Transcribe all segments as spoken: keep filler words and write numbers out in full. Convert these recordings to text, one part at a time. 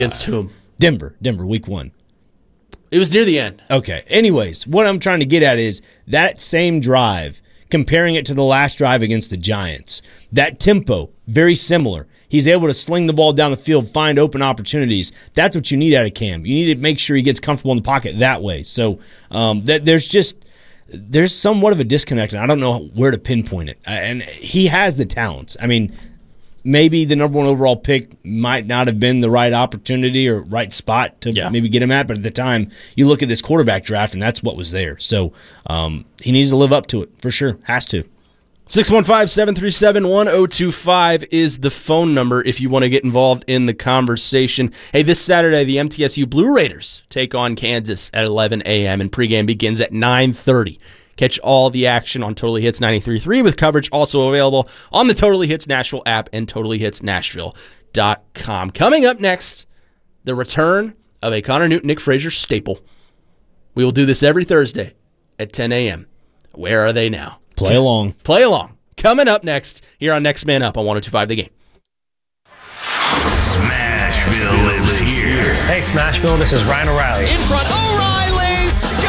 Against whom? Denver. Denver, week one. It was near the end. Okay. Anyways, what I'm trying to get at is that same drive, comparing it to the last drive against the Giants, that tempo, very similar. He's able to sling the ball down the field, find open opportunities. That's what you need out of Cam. You need to make sure he gets comfortable in the pocket that way. So um, that there's just there's somewhat of a disconnect, and I don't know where to pinpoint it. And he has the talents. I mean, maybe the number one overall pick might not have been the right opportunity or right spot to yeah. maybe get him at, but at the time, you look at this quarterback draft, and that's what was there. So um, he needs to live up to it, for sure. Has to. six one five, seven three seven, one zero two five is the phone number if you want to get involved in the conversation. Hey, this Saturday, the M T S U Blue Raiders take on Kansas at eleven a.m., and pregame begins at nine thirty. Catch all the action on Totally Hits ninety-three point three with coverage also available on the Totally Hits Nashville app and totally hits nashville dot com. Coming up next, the return of a Connor Newton, Nick Frazier staple. We will do this every Thursday at ten a.m. Where are they now? Play along. Play along. Coming up next here on Next Man Up on one oh two point five The Game. Smashville lives here. Hey, Smashville, this is Ryan O'Reilly. In front, O'Reilly,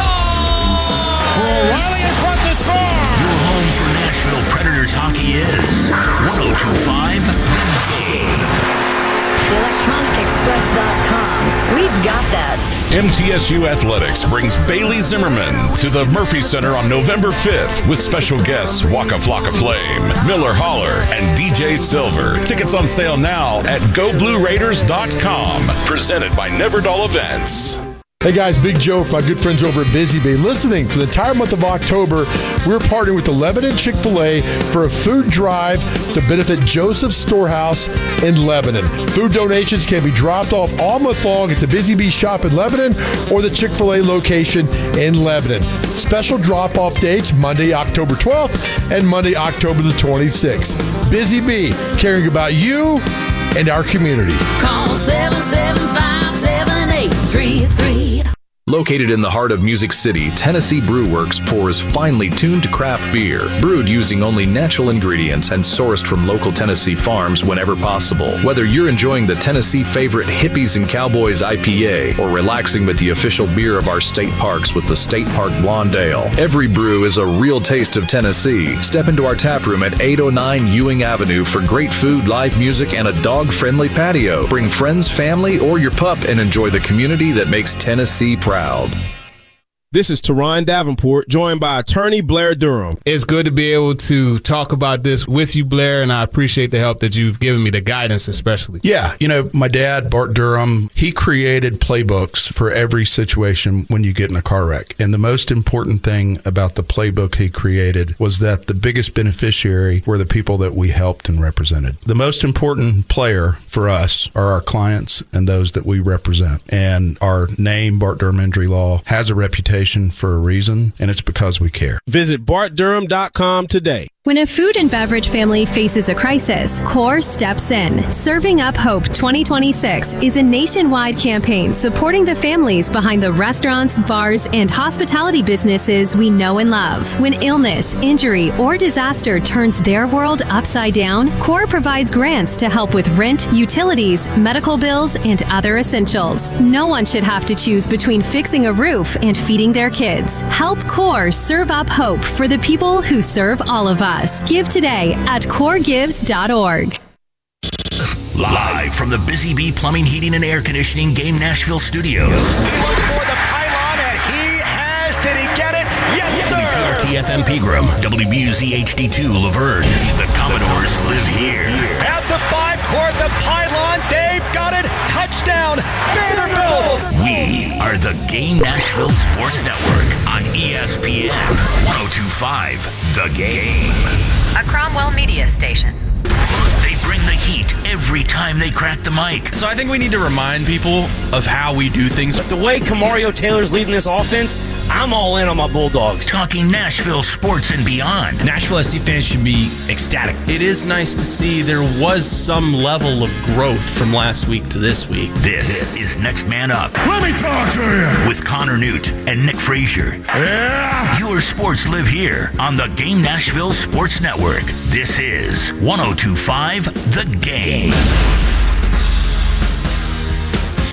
score! For O'Reilly in front to score! Your home for Nashville Predators hockey is one oh two point five The Game. electronic express dot com. We've got that. M T S U Athletics brings Bailey Zimmerman to the Murphy Center on November fifth with special guests Waka Flocka Flame, Miller Holler, and D J Silver. Tickets on sale now at go blue raiders dot com. Presented by Neverdall Events. Hey guys, Big Joe from my good friends over at Busy Bee. Listening for the entire month of October, we're partnering with the Lebanon Chick-fil-A for a food drive to benefit Joseph's Storehouse in Lebanon. Food donations can be dropped off all month long at the Busy Bee shop in Lebanon or the Chick-fil-A location in Lebanon. Special drop-off dates Monday, October twelfth and Monday, October the twenty-sixth. Busy Bee, caring about you and our community. Call seven seven five, seven eight three three. Located in the heart of Music City, Tennessee Brew Works pours finely tuned craft beer, brewed using only natural ingredients and sourced from local Tennessee farms whenever possible. Whether you're enjoying the Tennessee favorite Hippies and Cowboys I P A or relaxing with the official beer of our state parks with the State Park Blonde Ale, every brew is a real taste of Tennessee. Step into our tap room at eight oh nine Ewing Avenue for great food, live music, and a dog-friendly patio. Bring friends, family, or your pup and enjoy the community that makes Tennessee proud. This is Teron Davenport, joined by attorney Blair Durham. It's good to be able to talk about this with you, Blair, and I appreciate the help that you've given me, the guidance especially. Yeah, you know, my dad, Bart Durham, he created playbooks for every situation when you get in a car wreck. And the most important thing about the playbook he created was that the biggest beneficiary were the people that we helped and represented. The most important player for us are our clients and those that we represent. And our name, Bart Durham Injury Law, has a reputation for a reason, and it's because we care. Visit bart durham dot com today. When a food and beverage family faces a crisis, CORE steps in. Serving Up Hope twenty twenty-six is a nationwide campaign supporting the families behind the restaurants, bars, and hospitality businesses we know and love. When illness, injury, or disaster turns their world upside down, CORE provides grants to help with rent, utilities, medical bills, and other essentials. No one should have to choose between fixing a roof and feeding their kids. Help CORE serve up hope for the people who serve all of us. Give today at core gives dot org. Live from the Busy Bee Plumbing, Heating, and Air Conditioning Game Nashville Studios. He looks for the pylon, and he has. Did he get it? Yes, sir! T F M Pegram, W B U Z H D two Laverne. The Commodores live here. At the five court, the pylon, they've got it. Touchdown, Vanderbilt! We are the Game Nashville Sports Network on E S P N one oh two point five The Game. A Cromwell media station. They bring the heat every time they crack the mic. So I think we need to remind people of how we do things. But the way Kamario Taylor's leading this offense, I'm all in on my Bulldogs. Talking Nashville sports and beyond. Nashville S C fans should be ecstatic. It is nice to see there was some level of growth from last week to this week. This, this is Next Man Up. Let me talk to you. With Connor Newt and Nick Frazier. Yeah. Your sports live here on the Game Nashville Sports Network. This is one oh two point five The Game.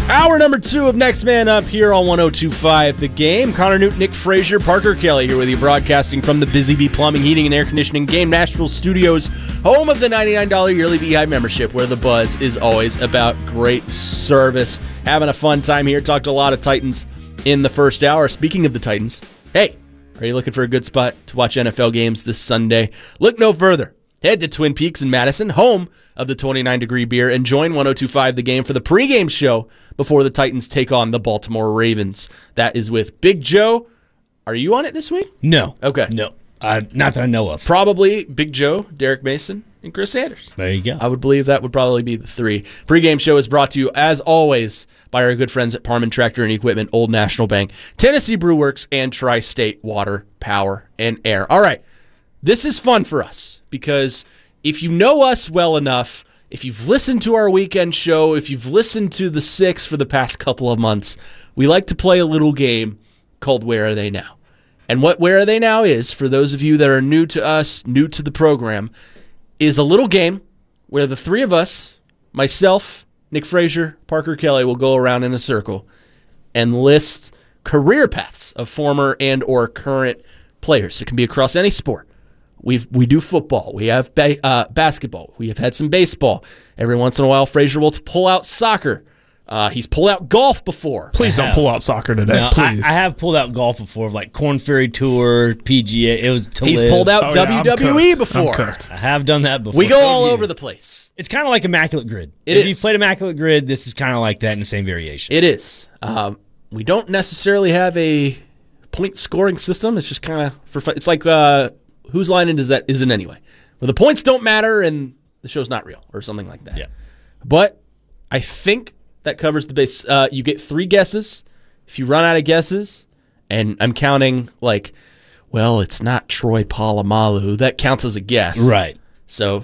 Hour number two of Next Man Up here on one oh two point five The Game. Connor Newton, Nick Frazier, Parker Kelly here with you, broadcasting from the Busy Bee Plumbing, Heating, and Air Conditioning Game Nashville Studios, home of the ninety-nine dollars yearly Beehive membership, where the buzz is always about great service. Having a fun time here. Talked to a lot of Titans in the first hour. Speaking of the Titans, hey, are you looking for a good spot to watch N F L games this Sunday? Look no further. Head to Twin Peaks in Madison, home of the twenty-nine degree beer, and join one oh two point five The Game for the pregame show before the Titans take on the Baltimore Ravens. That is with Big Joe. Are you on it this week? No. Okay. No. Uh, not that I know of. Probably Big Joe, Derek Mason, and Chris Sanders. There you go. I would believe that would probably be the three. Pregame show is brought to you, as always, by our good friends at Parman Tractor and Equipment, Old National Bank, Tennessee Brew Works, and Tri-State Water, Power, and Air. All right. This is fun for us because if you know us well enough, if you've listened to our weekend show, if you've listened to the Six for the past couple of months, we like to play a little game called Where Are They Now? And what Where Are They Now is, for those of you that are new to us, new to the program, is a little game where the three of us, myself, Nick Frazier, Parker Kelly, will go around in a circle and list career paths of former and or current players. It can be across any sport. We we do football. We have ba- uh, basketball. We have had some baseball. Every once in a while, Frazier will pull out soccer. Uh, he's pulled out golf before. Please don't pull out soccer today. No, please. I, I have pulled out golf before, like Korn Ferry Tour, P G A. It was to He's live. pulled out Oh, W yeah, W E I'm cooked. before. I'm cooked. I have done that before. We go So all have you. over the place. It's kind of like Immaculate Grid. It if is. you've played Immaculate Grid, this is kind of like that in the same variation. It is. Um, we don't necessarily have a point scoring system. It's just kind of for fun. It's like uh, whose line is that? Is it anyway? Where the points don't matter and the show's not real or something like that. Yeah. But I think that covers the base. Uh, you get three guesses. If you run out of guesses, and I'm counting like, well, it's not Troy Polamalu. That counts as a guess. Right. So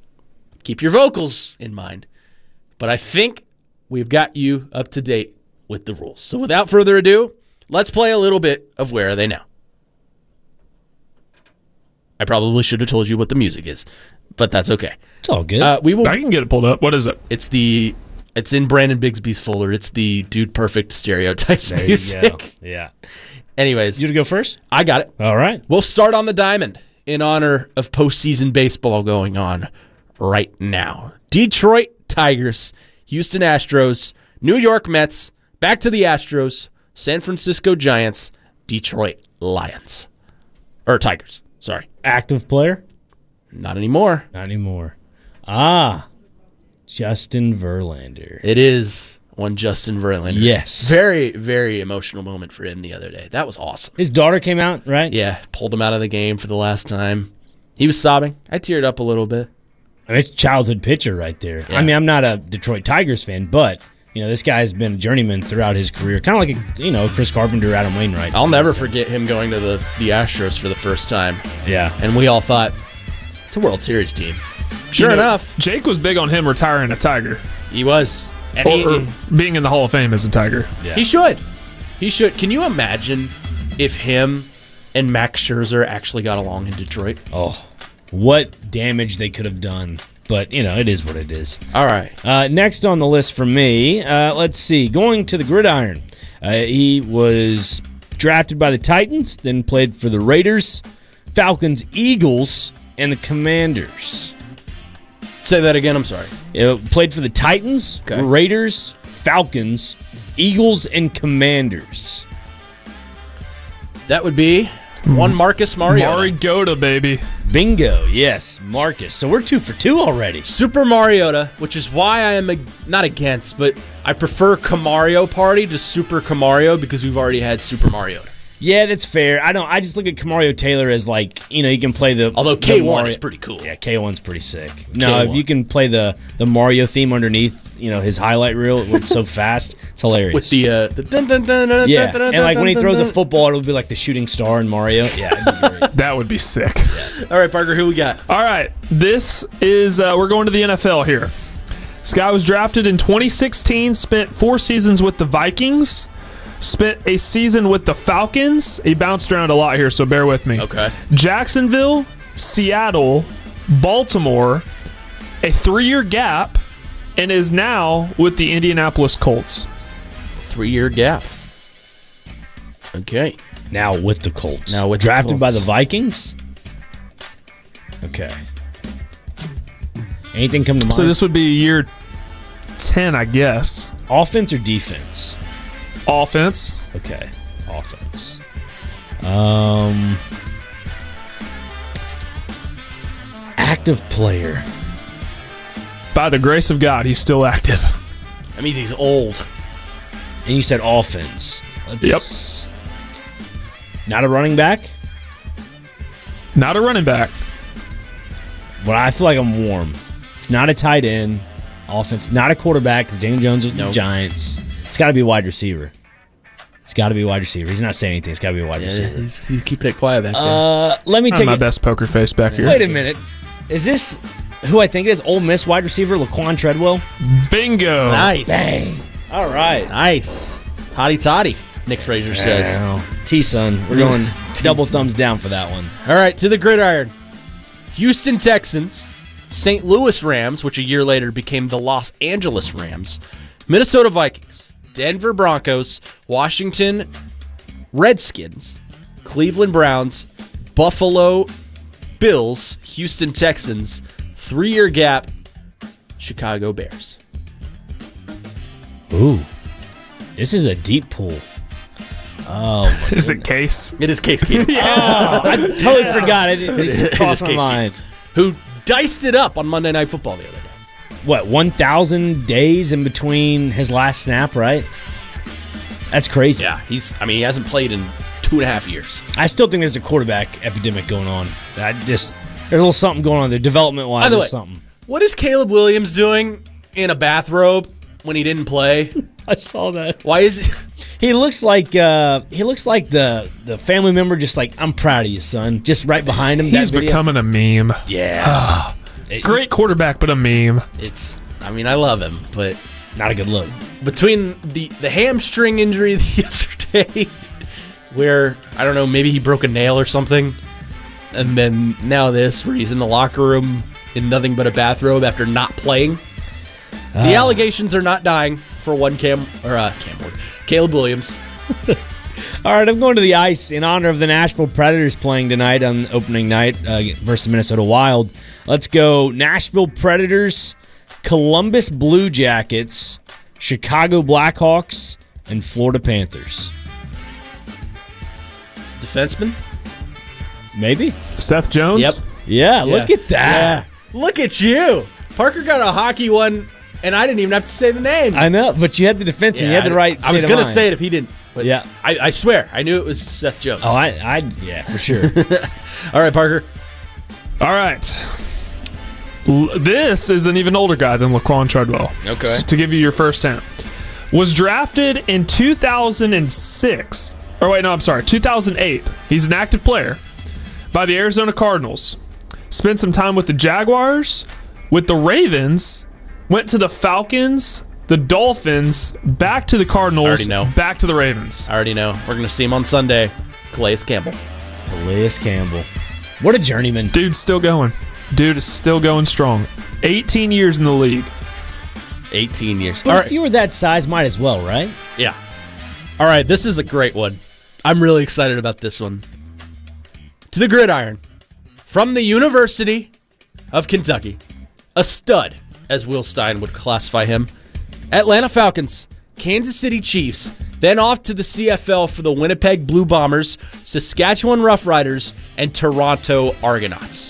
keep your vocals in mind. But I think we've got you up to date with the rules. So without further ado, let's play a little bit of Where Are They Now? I probably should have told you what the music is, but that's okay. It's all good. Uh, we will. I can get it pulled up. What is it? It's the. It's in Brandon Bigsby's folder. It's the Dude Perfect stereotypes there music. you go. Yeah. Anyways, You to go first? I got it. All right. We'll start on the diamond in honor of postseason baseball going on right now. Detroit Tigers, Houston Astros, New York Mets, back to the Astros, San Francisco Giants, Detroit Lions. Or Tigers, sorry. Active player? Not anymore. Not anymore. Ah, Justin Verlander. It is one Justin Verlander. Yes. Very, very emotional moment for him the other day. That was awesome. His daughter came out, right? Yeah, pulled him out of the game for the last time. He was sobbing. I teared up a little bit. I mean, it's a childhood pitcher right there. Yeah. I mean, I'm not a Detroit Tigers fan, but you know, this guy's been a journeyman throughout his career, kind of like a, you know, Chris Carpenter, Adam Wainwright. I'll never forget him going to the, the Astros for the first time. Yeah. And we all thought, it's a World Series team. Sure You know, enough. Jake was big on him retiring a Tiger. He was. And Or, he, or being in the Hall of Fame as a Tiger. Yeah. he should. He should. Can you imagine if him and Max Scherzer actually got along in Detroit? Oh, what damage they could have done. But, you know, it is what it is. All right. Uh, next on the list for me, uh, let's see. Going to the gridiron. Uh, he was drafted by the Titans, then played for the Raiders, Falcons, Eagles, and the Commanders. Say that again. I'm sorry. Uh, played for the Titans, Okay. Raiders, Falcons, Eagles, and Commanders. That would be one Marcus Mariota. Mariota, baby. Bingo. Yes, Marcus. So we're two for two already. Super Mariota, which is why I am ag- not against, but I prefer Camario Party to Super Camario because we've already had Super Mariota. Yeah, that's fair. I don't. I just look at Camario Taylor as like, you know, you can play the. Although the K one Mario- is pretty cool. Yeah, K one's pretty sick. No, K if one. you can play the the Mario theme underneath, you know, his highlight reel, it looks so fast. It's hilarious. With the uh, the dun, dun, dun, dun, yeah, dun, dun, and like when he dun, throws dun, a football, it'll be like the shooting star in Mario. Yeah, it'd be great. That would be sick. dun. All right, Parker, who we got? All right. This is, uh, we're going to the N F L here. This guy was drafted in twenty sixteen, spent four seasons with the Vikings, spent a season with the Falcons. He bounced around a lot here, so bear with me. Okay. Jacksonville, Seattle, Baltimore, a three-year gap, and is now with the Indianapolis Colts. Three-year gap. Okay. Now with the Colts. Now with the Drafted Colts. by the Vikings? Okay. Anything come to mind? So this would be year ten, I guess. Offense or defense? Offense. Okay. Offense. Um, active player. By the grace of God, he's still active. That means he's old. And you said offense. Let's, Yep. Not a running back? Not a running back. Well, I feel like I'm warm. It's not a tight end. Offense. Not a quarterback because Daniel Jones with Nope. the Giants. It's got to be a wide receiver. It's got to be a wide receiver. He's not saying anything. It's got to be a wide Yeah, receiver. he's, he's keeping it quiet back there. Uh, let me Not take my it. best poker face back here. Wait a minute. Is this who I think it is? Ole Miss wide receiver Laquan Treadwell? Bingo. Nice. Bang. All right. Nice. Hotty toddy, Nick Frazier says. T-Son. We're going double thumbs down for that one. All right, to the gridiron. Houston Texans, Saint Louis Rams, which a year later became the Los Angeles Rams, Minnesota Vikings, Denver Broncos, Washington Redskins, Cleveland Browns, Buffalo Bills, Houston Texans, three-year gap, Chicago Bears. Ooh. This is a deep pool. Oh, my Is it Case? It is Case Keenum. Oh, I totally forgot. It, it just It crossed is my Case mind. Who diced it up on Monday Night Football the other day. What, one thousand days in between his last snap, right? That's crazy. Yeah, he's. I mean, he hasn't played in two and a half years. I still think there's a quarterback epidemic going on. I just There's a little something going on there, development-wise By the or way, something. what is Caleb Williams doing in a bathrobe when he didn't play? I saw that. Why is it? He looks like uh, he looks like the the family member, just like, I'm proud of you, son. Just right behind him. He's that video. becoming a meme. Yeah. Great quarterback, but a meme. It's. I mean, I love him, but not a good look. Between the the hamstring injury the other day, where I don't know, maybe he broke a nail or something, and then now this, where he's in the locker room in nothing but a bathrobe after not playing. The Ah. allegations are not dying for one Cam or uh, Cam Ward, Caleb Williams. All right, I'm going to the ice in honor of the Nashville Predators playing tonight on opening night uh, versus Minnesota Wild. Let's go Nashville Predators, Columbus Blue Jackets, Chicago Blackhawks, and Florida Panthers. Defenseman? Maybe. Seth Jones? Yep. Yeah, look Yeah. at that. Yeah. Look at you. Parker got a hockey one, and I didn't even have to say the name. I know, but you had the defenseman. you had the right I was state of going to mind. say it if he didn't. But Yeah. I, I swear, I knew it was Seth Jones. Oh, I, I, yeah, for sure. All right, Parker. All right. L- This is an even older guy than Laquan Treadwell. Okay. S- to give you your first hint. Was drafted in two thousand six. Or wait, no, I'm sorry. two thousand eight. He's an active player by the Arizona Cardinals. Spent some time with the Jaguars, with the Ravens, went to the Falcons, the Dolphins, back to the Cardinals, I already know. back to the Ravens. I already know. We're going to see him on Sunday. Calais Campbell. Calais Campbell. What a journeyman. Dude's still going. Dude is still going strong. eighteen years in the league. eighteen years. But All if right. you were that size, might as well, right? Yeah. All right, this is a great one. I'm really excited about this one. To the gridiron. From the University of Kentucky. A stud, as Will Stein would classify him. Atlanta Falcons, Kansas City Chiefs, then off to the C F L for the Winnipeg Blue Bombers, Saskatchewan Roughriders, and Toronto Argonauts.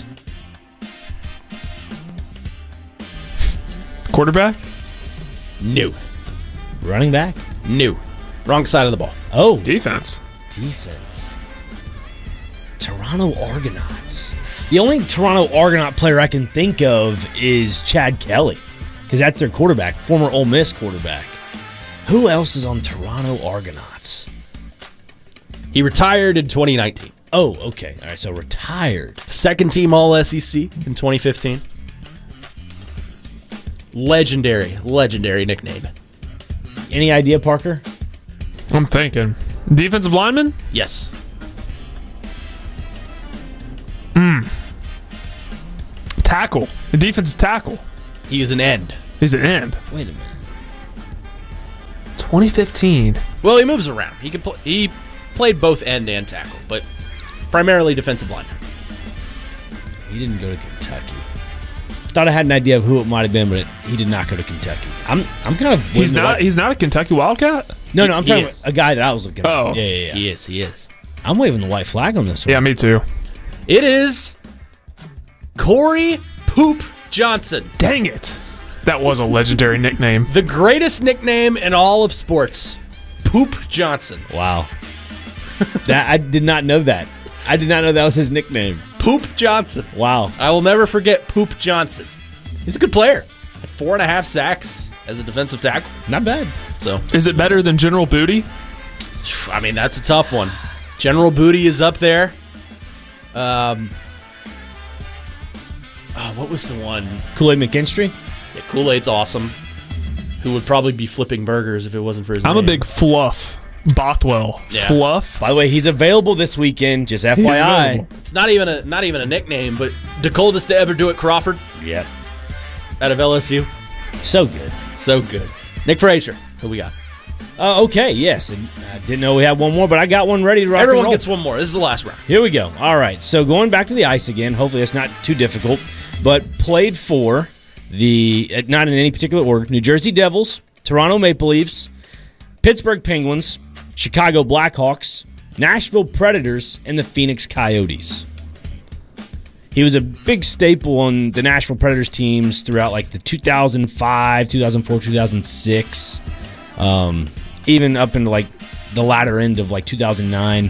Quarterback? New. Running back? New. Wrong side of the ball. Oh. Defense. Defense. Toronto Argonauts. The only Toronto Argonaut player I can think of is Chad Kelly, because that's their quarterback, former Ole Miss quarterback. Who else is on Toronto Argonauts? He retired in twenty nineteen. Oh, okay. All right, so retired. Second team All S E C in twenty fifteen. Legendary, legendary nickname. Any idea, Parker? I'm thinking. Defensive lineman? Yes. Hmm. Tackle. A defensive tackle. He is an end. He's an end. Wait a minute. twenty fifteen. Well, he moves around. He can pl- he played both end and tackle, but primarily defensive line. He didn't go to Kentucky. Thought I had an idea of who it might have been, but it, he did not go to Kentucky. I'm I'm kind of He's not. He's not a Kentucky Wildcat. No, no, I'm He talking is. about a guy that I was looking at. Oh. yeah, yeah, yeah. He is. He is. I'm waving the white flag on this one. Yeah, me too. It is Corey Poop Johnson. Dang it. That was a legendary nickname. The greatest nickname in all of sports. Poop Johnson. Wow. that I did not know that. I did not know that was his nickname. Poop Johnson. Wow. I will never forget Poop Johnson. He's a good player. Had four and a half sacks as a defensive tackle. Not bad. So, Is it better than General Booty? I mean, that's a tough one. General Booty is up there. Um, oh, what was the one? Kool-Aid McKinstry? Yeah, Kool-Aid's awesome. Who would probably be flipping burgers if it wasn't for his I'm name. a big Fluff. Bothwell. Yeah. Fluff. By the way, he's available this weekend, just F Y I. available. It's not even a not even a nickname, but the coldest to ever do it, Crawford, Yep. out of L S U. So good. So good. Nick Frazier, who we got? Uh, okay, yes. And I didn't know we had one more, but I got one ready to rock and Everyone roll. gets one more. This is the last round. Here we go. All right, so going back to the ice again. Hopefully it's not too difficult, but played for the, uh, not in any particular order, New Jersey Devils, Toronto Maple Leafs, Pittsburgh Penguins, Chicago Blackhawks, Nashville Predators, and the Phoenix Coyotes. He was a big staple on the Nashville Predators teams throughout like the two thousand five, two thousand four, two thousand six, um, even up into like the latter end of like two thousand nine.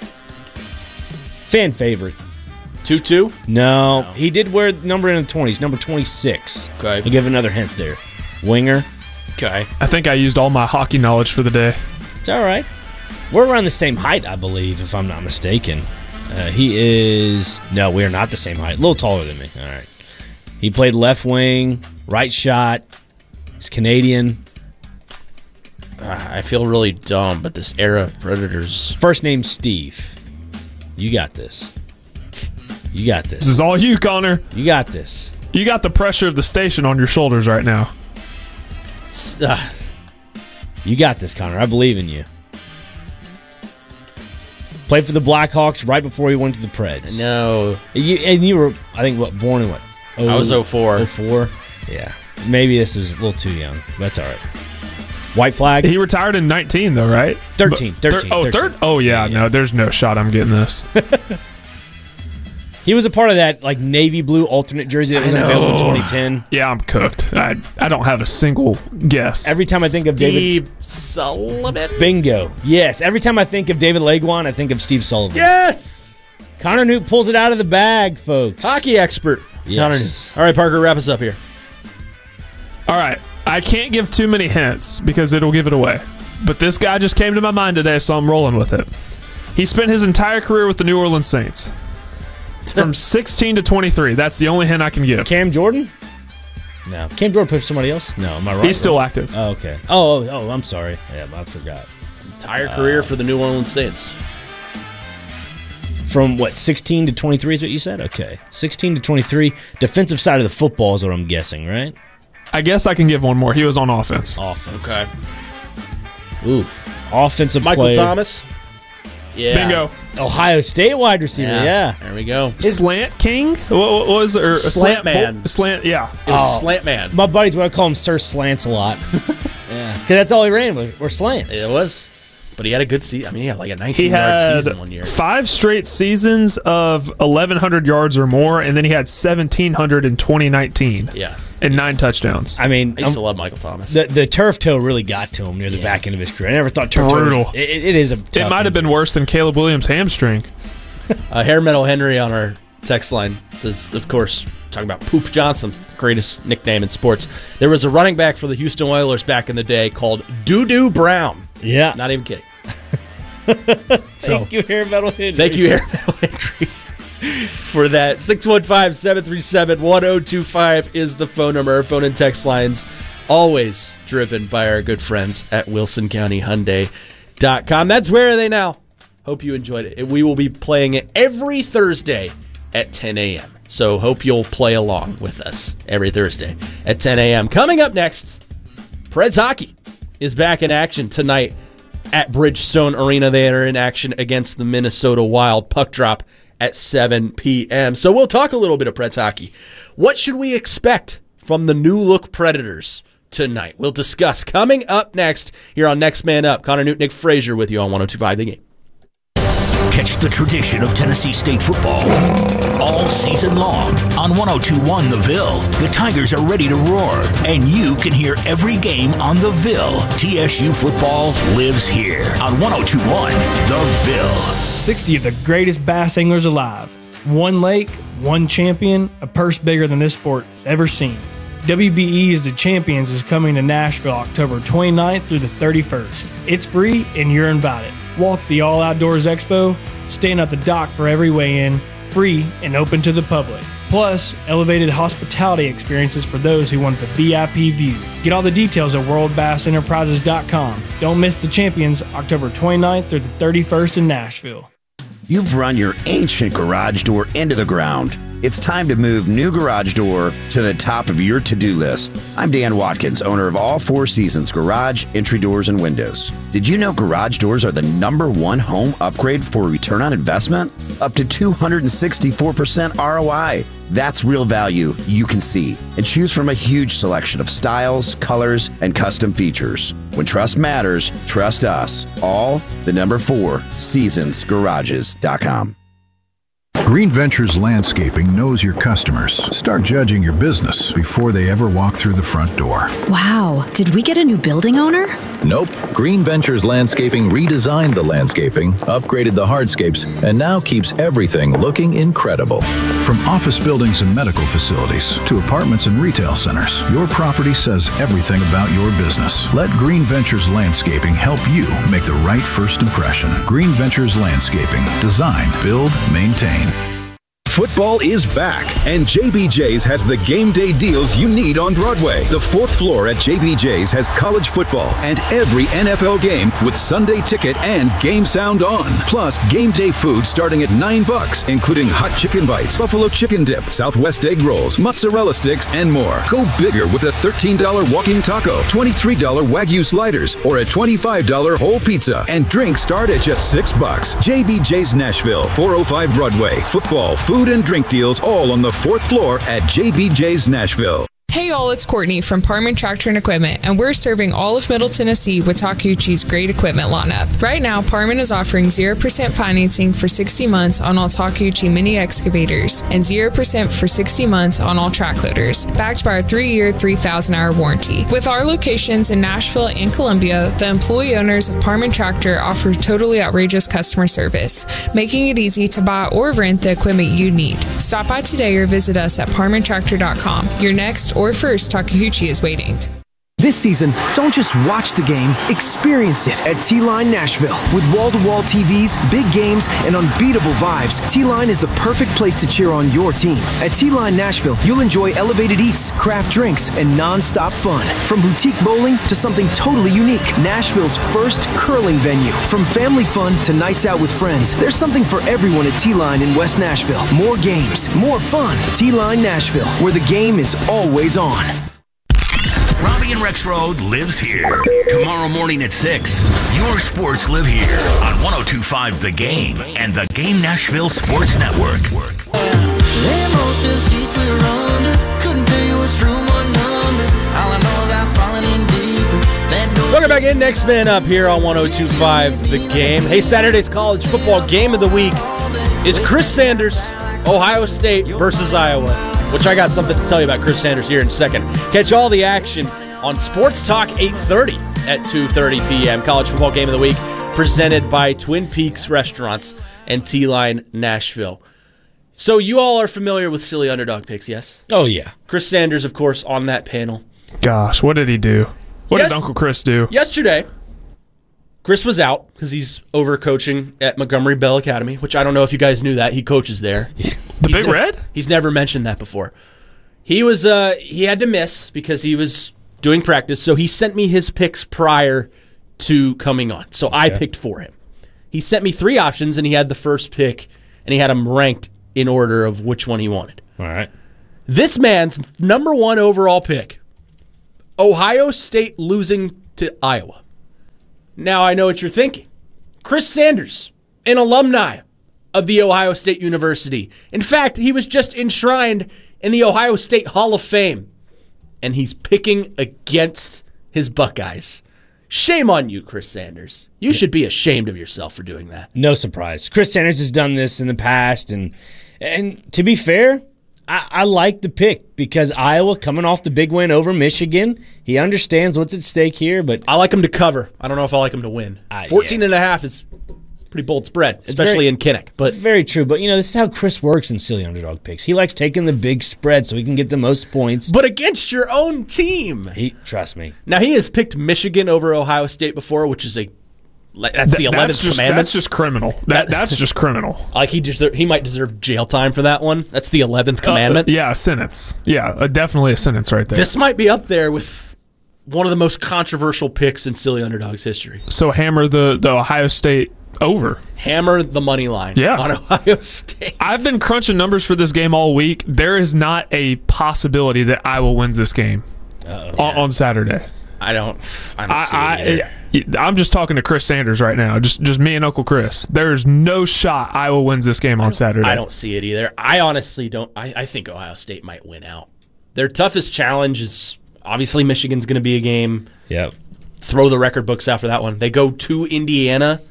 Fan favorite. two two? No, he did wear the number in the twenties, number twenty-six. Okay. I'll give another hint there. Winger. Okay. I think I used all my hockey knowledge for the day. It's all right. We're around the same height, I believe, if I'm not mistaken. Uh, he is... No, we are not the same height. A little taller than me. All right. He played left wing, right shot. He's Canadian. Uh, I feel really dumb, but this era of Predators... First name Steve. You got this. You got this. This is all you, Connor. You got this. You got the pressure of the station on your shoulders right now. Uh, You got this, Connor. I believe in you. Played for the Blackhawks right before he went to the Preds. no. You, and you were, I think, what, born in what? I was oh four. oh four? Yeah. Maybe this was a little too young. That's all right. White flag? He retired in nineteen, though, right? thirteen. But- thirteen. oh, thirteen. third? Oh, yeah, Yeah, yeah. No, there's no shot I'm getting this. He was a part of that like navy blue alternate jersey that was I know. available in twenty ten. Yeah, I'm cooked. I I don't have a single guess. Every time I think of David... Steve Sullivan? Bingo. Yes. Every time I think of David Leguan, I think of Steve Sullivan. Yes! Connor Newt pulls it out of the bag, folks. Hockey expert. Yes. Connor Newt. All right, Parker, wrap us up here. All right. I can't give too many hints because it'll give it away. But this guy just came to my mind today, so I'm rolling with it. He spent his entire career with the New Orleans Saints. From sixteen to twenty-three. That's the only hint I can give. Cam Jordan? No. Cam Jordan pushed somebody else? No. Am I right? He's still active. Oh, okay. Oh, oh, oh, I'm sorry. Yeah, I forgot. Entire career for the New Orleans Saints. From what, sixteen to twenty-three is what you said? Okay. sixteen to twenty-three. Defensive side of the football is what I'm guessing, right? I guess I can give one more. He was on offense. Offense. Okay. Ooh. Offensive Michael player. Thomas? Yeah. Bingo. Ohio State wide receiver, Yeah. yeah. There we go. Slant King? What, what was it? Or Slant Man. Vol- Slant, yeah. It was Oh. Slant Man. My buddies would call him Sir Slants a lot. Yeah. Because that's all he ran with, were slants. It was. But he had a good season. I mean, he had like a He nineteen-yard had season one year. five straight seasons of eleven hundred yards or more, and then he had seventeen hundred in twenty nineteen. Yeah. And nine touchdowns. I mean, I used to um, love Michael Thomas. the the turf toe really got to him near the Yeah. back end of his career. I never thought turf toe Brutal. was, it, it is a tough It might have been injury. worse than Caleb Williams' hamstring. Uh, Hair Metal Henry on our text line says, of course, talking about Poop Johnson, greatest nickname in sports. There was a running back for the Houston Oilers back in the day called Doo-Doo Brown. Yeah. Not even kidding. Thank you, Hair Metal Henry. Thank you, Hair Metal Henry, for that. six one five, seven three seven, one zero two five is the phone number. Our phone and text lines always driven by our good friends at Wilson County Hyundai dot com. That's Where Are They Now? Hope you enjoyed it. We will be playing it every Thursday at ten a.m. So hope you'll play along with us every Thursday at ten a.m. Coming up next, Preds hockey is back in action tonight at Bridgestone Arena. They are in action against the Minnesota Wild. Puck drop at seven p.m. So we'll talk a little bit of Preds hockey. What should we expect from the new-look Predators tonight? We'll discuss coming up next here on Next Man Up. Connor Newton, Nick Frazier with you on one oh two point five The Game. Catch the tradition of Tennessee State football all season long on one oh two point one The Ville. The Tigers are ready to roar, and you can hear every game on The Ville. T S U football lives here on one oh two point one The Ville. sixty of the greatest bass anglers alive. One lake, one champion, a purse bigger than this sport has ever seen. W B E's The Champions is coming to Nashville October twenty-ninth through the thirty-first. It's free and you're invited. Walk the All Outdoors Expo, stand at the dock for every weigh-in, free and open to the public. Plus, elevated hospitality experiences for those who want the V I P view. Get all the details at world bass enterprises dot com. Don't miss The Champions October twenty-ninth through the thirty-first in Nashville. You've run your ancient garage door into the ground. It's time to move new garage door to the top of your to-do list. I'm Dan Watkins, owner of All Four Seasons Garage, Entry Doors, and Windows. Did you know garage doors are the number one home upgrade for return on investment? Up to two hundred sixty-four percent R O I. That's real value you can see. And choose from a huge selection of styles, colors, and custom features. When trust matters, trust us. All the number four, seasons garages dot com. Green Ventures Landscaping knows your customers. Start judging your business before they ever walk through the front door. Wow, did we get a new building owner? Nope. Green Ventures Landscaping redesigned the landscaping, upgraded the hardscapes, and now keeps everything looking incredible. From office buildings and medical facilities to apartments and retail centers, your property says everything about your business. Let Green Ventures Landscaping help you make the right first impression. Green Ventures Landscaping. Design, build, maintain. Football is back, and J B J's has the game day deals you need on Broadway. The fourth floor at J B J's has college football and every N F L game with Sunday ticket and game sound on. Plus, game day food starting at nine bucks, including hot chicken bites, buffalo chicken dip, Southwest egg rolls, mozzarella sticks, and more. Go bigger with a thirteen dollar walking taco, twenty-three dollar Wagyu sliders, or a twenty-five dollar whole pizza. And drinks start at just six bucks. J B J's Nashville, four oh five Broadway. Football, food, and drink deals all on the fourth floor at J B J's Nashville. Hey all, it's Courtney from Parman Tractor and Equipment, and we're serving all of Middle Tennessee with Takeuchi's great equipment lineup. Right now, Parman is offering zero percent financing for sixty months on all Takeuchi mini excavators and zero percent for sixty months on all track loaders, backed by our three-year, three thousand hour warranty. With our locations in Nashville and Columbia, the employee owners of Parman Tractor offer totally outrageous customer service, making it easy to buy or rent the equipment you need. Stop by today or visit us at parman tractor dot com. Your next or first Takeuchi is waiting. This season, don't just watch the game, experience it at T-Line Nashville. With wall-to-wall T Vs, big games, and unbeatable vibes, T-Line is the perfect place to cheer on your team. At T-Line Nashville, you'll enjoy elevated eats, craft drinks, and non-stop fun. From boutique bowling to something totally unique, Nashville's first curling venue. From family fun to nights out with friends, there's something for everyone at T-Line in West Nashville. More games, more fun. T-Line Nashville, where the game is always on. Robbie and Rex Road lives here. Tomorrow morning at six, your sports live here on one oh two point five The Game and the Game Nashville Sports Network. Welcome back in. Next Man Up here on one oh two point five The Game. Hey, Saturday's college football game of the week is Chris Sanders, Ohio State versus Iowa, which I got something to tell you about Chris Sanders here in a second. Catch all the action on Sports Talk eight thirty at two thirty p.m. College football game of the week presented by Twin Peaks Restaurants and T-Line Nashville. So you all are familiar with Silly Underdog Picks, yes? Oh, yeah. Chris Sanders, of course, on that panel. Gosh, what did he do? What yes- did Uncle Chris do? Yesterday, Chris was out because he's over coaching at Montgomery Bell Academy, which I don't know if you guys knew that. He coaches there. The he's Big ne- Red? He's never mentioned that before. He was uh, he had to miss because he was doing practice, so he sent me his picks prior to coming on. So I picked for him. He sent me three options, and he had the first pick, and he had them ranked in order of which one he wanted. All right. This man's number one overall pick, Ohio State losing to Iowa. Now I know what you're thinking. Chris Sanders, an alumni of the Ohio State University. In fact, he was just enshrined in the Ohio State Hall of Fame. And he's picking against his Buckeyes. Shame on you, Chris Sanders. You should be ashamed of yourself for doing that. No surprise. Chris Sanders has done this in the past. And and to be fair, I, I like the pick because Iowa coming off the big win over Michigan. He understands what's at stake here. But I like him to cover. I don't know if I like him to win. Uh, fourteen yeah. and a half is pretty bold spread, It's especially very- in Kinnick. But Very true. But, you know, this is how Chris works in silly underdog picks. He likes taking the big spread so he can get the most points. But against your own team. He, trust me. Now, he has picked Michigan over Ohio State before, which is a that's the Th- eleventh that's just, commandment. That's just criminal. That, that's just criminal. Like he deserve, he might deserve jail time for that one. That's the eleventh commandment. Uh, yeah, a sentence. Yeah, uh, definitely a sentence right there. This might be up there with one of the most controversial picks in silly underdogs history. So hammer the, the Ohio State over. Hammer the money line Yeah. on Ohio State. I've been crunching numbers for this game all week. There is not a possibility that Iowa wins this game on, on Saturday. I don't. I don't see I, it either. I, I'm just talking to Chris Sanders right now. Just just me and Uncle Chris. There's no shot Iowa wins this game on Saturday. I don't see it either. I honestly don't. I, I think Ohio State might win out. Their toughest challenge is obviously Michigan's going to be a game. Yep. Throw the record books out for that one. They go to Indiana,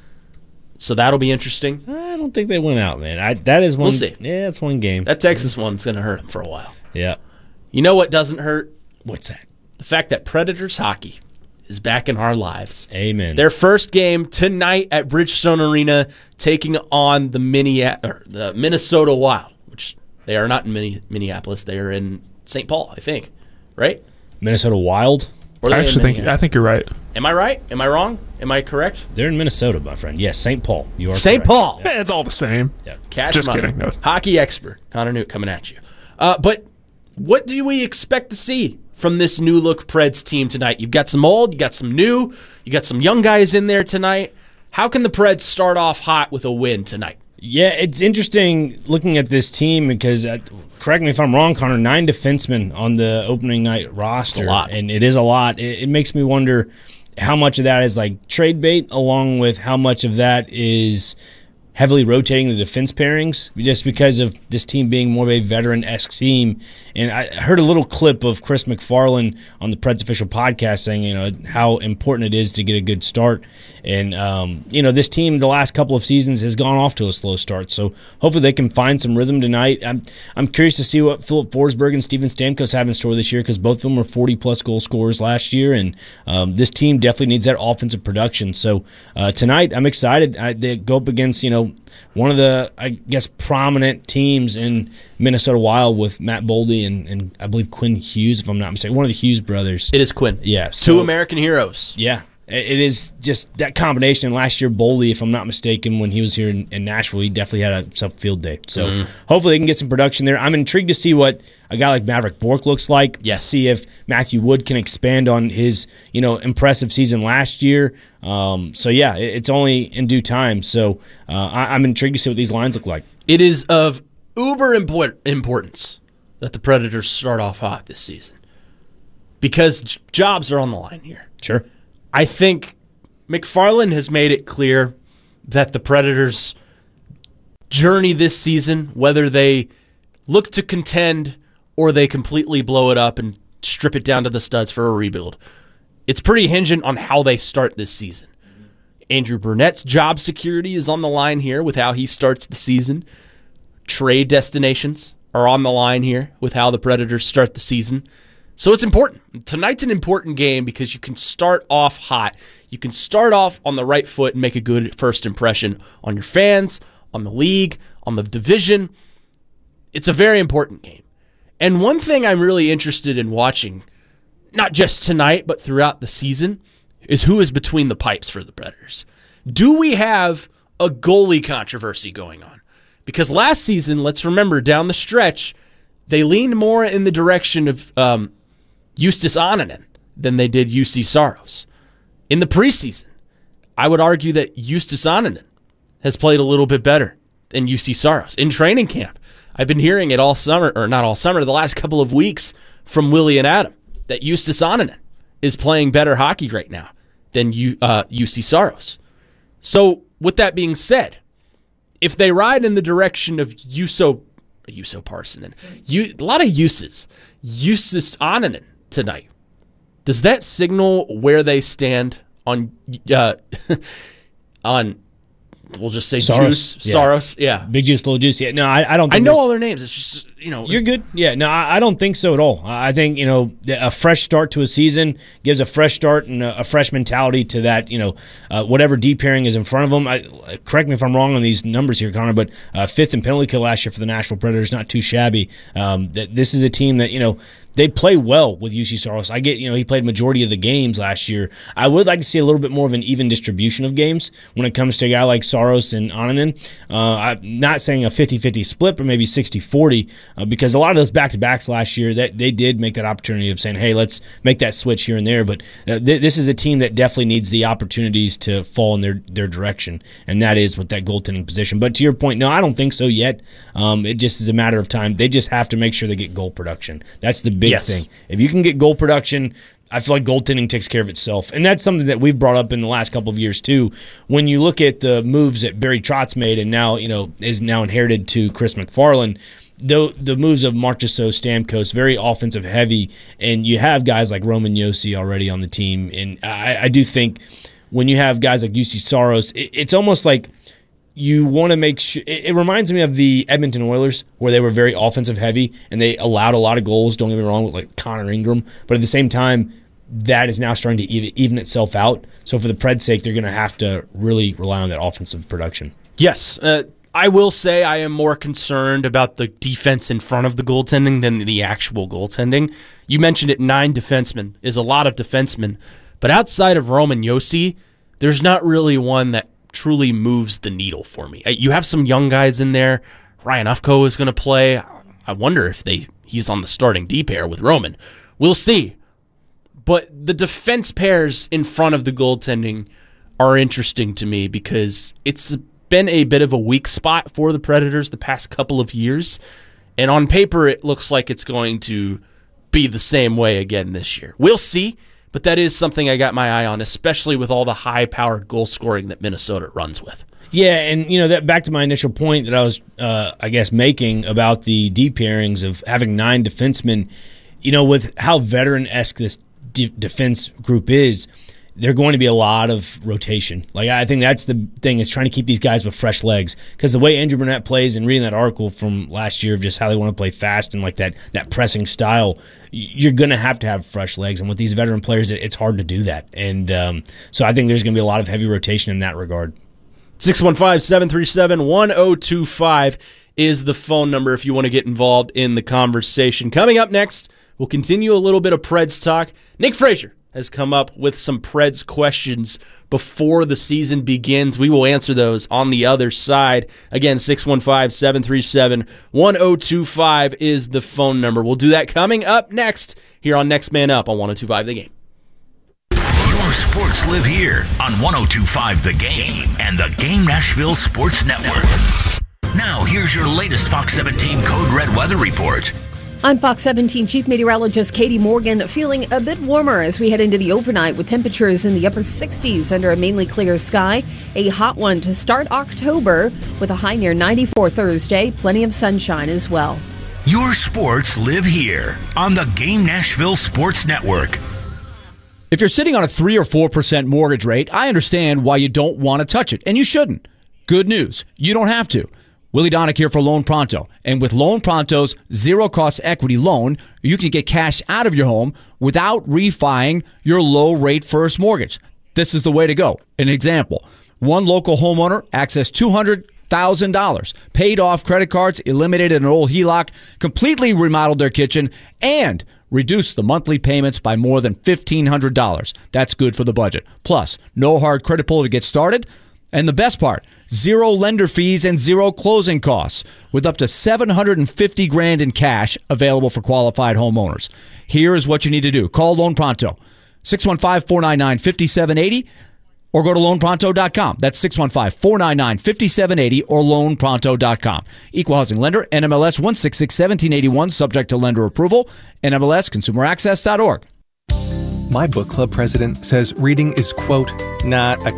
so that'll be interesting. I don't think they win out, man. I, that is one. We'll see. Yeah, it's one game. That Texas one's going to hurt them for a while. Yeah. You know what doesn't hurt? What's that? The fact that Predators hockey is back in our lives. Amen. Their first game tonight at Bridgestone Arena, taking on the, Minne- or the Minnesota Wild, which they are not in Minne- Minneapolis. They are in Saint Paul, I think. Right? Minnesota Wild? Or are I they in actually think Minneapolis? I think you're right. Am I right? Am I wrong? Am I correct? They're in Minnesota, my friend. Yes, Saint Paul. You are Saint correct. Paul. Yeah, it's all the same. Yeah. Cash Just money. kidding. No. Hockey expert Connor Newt coming at you. Uh, but what do we expect to see from this new look Preds team tonight? You've got some old, you got some new, you got some young guys in there tonight. How can the Preds start off hot with a win tonight? Yeah, it's interesting looking at this team because, uh, correct me if I'm wrong, Connor, nine defensemen on the opening night roster. It's a lot. And it is a lot. It, it makes me wonder how much of that is like trade bait along with how much of that is heavily rotating the defense pairings just because of this team being more of a veteran-esque team. And I heard a little clip of Chris McFarland on the Preds official podcast saying, you know, how important it is to get a good start. And, um, you know, this team the last couple of seasons has gone off to a slow start. So hopefully they can find some rhythm tonight. I'm I'm curious to see what Philip Forsberg and Steven Stamkos have in store this year because both of them were forty-plus goal scorers last year. And um, this team definitely needs that offensive production. So uh, tonight I'm excited. I, they go up against, you know, one of the, I guess, prominent teams in Minnesota Wild with Matt Boldy and, and I believe Quinn Hughes, if I'm not mistaken. One of the Hughes brothers. It is Quinn. Yeah. Two American heroes. Yeah. It is just that combination. Last year, Boldy, if I'm not mistaken, when he was here in, in Nashville, he definitely had a self field day. So Mm. hopefully they can get some production there. I'm intrigued to see what a guy like Maverick Bourque looks like. Yes. See if Matthew Wood can expand on his you know impressive season last year. Um, so yeah, it, it's only in due time. So uh, I, I'm intrigued to see what these lines look like. It is of uber import- importance that the Predators start off hot this season because j- jobs are on the line here. Sure. I think McFarland has made it clear that the Predators' journey this season, whether they look to contend or they completely blow it up and strip it down to the studs for a rebuild, it's pretty hinging on how they start this season. Andrew Burnett's job security is on the line here with how he starts the season. Trade destinations are on the line here with how the Predators start the season. So it's important. Tonight's an important game because you can start off hot. You can start off on the right foot and make a good first impression on your fans, on the league, on the division. It's a very important game. And one thing I'm really interested in watching, not just tonight, but throughout the season, is who is between the pipes for the Predators. Do we have a goalie controversy going on? Because last season, let's remember, down the stretch, they leaned more in the direction of um, Justus Annunen than they did U C Saros. In the preseason, I would argue that Justus Annunen has played a little bit better than U C Saros. In training camp, I've been hearing it all summer, or not all summer, the last couple of weeks from Willie and Adam, that Justus Annunen is playing better hockey right now than U, uh, U C Saros. So with that being said, if they ride in the direction of Juuso, Juuso Parssinen, you, a lot of uses, Justus Annunen tonight, does that signal where they stand on, uh, on, we'll just say Saros. Juice, Yeah. Saros? Yeah. Big Juice, Little Juice. Yeah, no, I, I don't think I know there's- all their names. It's just, you know. You're good. Yeah, no, I, I don't think so at all. I think, you know, a fresh start to a season gives a fresh start and a, a fresh mentality to that, you know, uh, whatever deep pairing is in front of them. I, correct me if I'm wrong on these numbers here, Connor, but uh, fifth in penalty kill last year for the Nashville Predators, not too shabby. Um, that this is a team that, you know, they play well with U C Saros. I get, you know, he played majority of the games last year. I would like to see a little bit more of an even distribution of games when it comes to a guy like Saros and Annunen. Uh, I'm not saying a fifty-fifty split, but maybe sixty forty, uh, because a lot of those back-to-backs last year, that they did make that opportunity of saying, hey, let's make that switch here and there. But uh, th- this is a team that definitely needs the opportunities to fall in their, their direction, and that is with that goaltending position. But to your point, no, I don't think so yet. Um, it just is a matter of time. They just have to make sure they get goal production. That's the big Yes. thing. If you can get goal production, I feel like goaltending takes care of itself. And that's something that we've brought up in the last couple of years, too. When you look at the moves that Barry Trotz made and now, you know, is now inherited to Chris McFarland, the the moves of Marchessault, Stamkos, very offensive heavy, and you have guys like Roman Josi already on the team. And I, I do think when you have guys like U C Saros, it, it's almost like you want to make sure. It, it reminds me of the Edmonton Oilers, where they were very offensive heavy and they allowed a lot of goals. Don't get me wrong, with like Connor Ingram, but at the same time, that is now starting to even, even itself out. So for the Preds' sake, they're going to have to really rely on that offensive production. Yes. Uh, I will say I am more concerned about the defense in front of the goaltending than the actual goaltending. You mentioned it, nine defensemen is a lot of defensemen, but outside of Roman Josi, there's not really one that truly moves the needle for me. You have some young guys in there. Ryan Ufko is going to play. I wonder if they he's on the starting D pair with Roman. We'll see. But the defense pairs in front of the goaltending are interesting to me because it's been a bit of a weak spot for the Predators the past couple of years. And on paper, it looks like it's going to be the same way again this year. We'll see. But that is something I got my eye on, especially with all the high-powered goal scoring that Minnesota runs with. Yeah, and you know that back to my initial point that I was, uh, I guess, making about the deep pairings of having nine defensemen. You know, with how veteran-esque this de- defense group is, there are going to be a lot of rotation. Like I think that's the thing, is trying to keep these guys with fresh legs. Because the way Andrew Burnett plays, and reading that article from last year of just how they want to play fast and like that that pressing style, you're going to have to have fresh legs. And with these veteran players, it's hard to do that. And um, so I think there's going to be a lot of heavy rotation in that regard. six one five, seven three seven, one zero two five is the phone number if you want to get involved in the conversation. Coming up next, we'll continue a little bit of Preds talk. Nick Frazier has come up with some Preds questions before the season begins. We will answer those on the other side. Again, six one five, seven three seven, one zero two five is the phone number. We'll do that coming up next here on Next Man Up on one oh two five The Game. Your sports live here on one oh two five The Game and the Game Nashville Sports Network. Now, here's your latest Fox seventeen Code Red weather report. I'm Fox seventeen Chief Meteorologist Katie Morgan, feeling a bit warmer as we head into the overnight with temperatures in the upper sixties under a mainly clear sky. A hot one to start October with a high near ninety-four Thursday. Plenty of sunshine as well. Your sports live here on the Game Nashville Sports Network. If you're sitting on a three or four percent mortgage rate, I understand why you don't want to touch it, and you shouldn't. Good news, you don't have to. Willie Donick here for Loan Pronto. And with Loan Pronto's zero-cost equity loan, you can get cash out of your home without refining your low-rate first mortgage. This is the way to go. An example, one local homeowner accessed two hundred thousand dollars, paid off credit cards, eliminated an old H E L O C, completely remodeled their kitchen, and reduced the monthly payments by more than fifteen hundred dollars. That's good for the budget. Plus, no hard credit pull to get started. And the best part, zero lender fees and zero closing costs, with up to seven hundred fifty grand in cash available for qualified homeowners. Here is what you need to do. Call Loan Pronto, six one five, four nine nine, five seven eight zero, or go to loan pronto dot com. That's six one five, four nine nine, five seven eight zero or loan pronto dot com. Equal housing lender, N M L S one six six, one seven eight one, subject to lender approval, N M L S consumer access dot org. My book club president says reading is, quote, not a